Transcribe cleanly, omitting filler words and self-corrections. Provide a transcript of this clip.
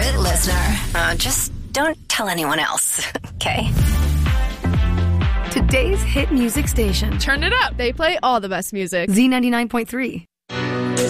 favorite listener. Just don't tell anyone else, okay? Today's hit music station. Turn it up. They play all the best music. Z99.3.